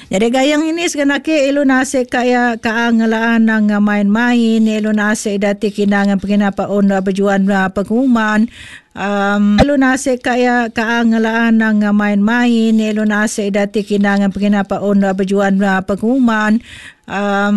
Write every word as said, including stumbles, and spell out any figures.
Jadi gayang ini sebenarnya ilo nase kaya kaangalaan ng main-main, ilo nase dati kinangan pagkinapaon na bajuan na pagkuman. Um, ilo nase kaya kaangalaan ng main-main, ilo nase dati kinangan pagkinapaon na bajuan na pagkuman. Um,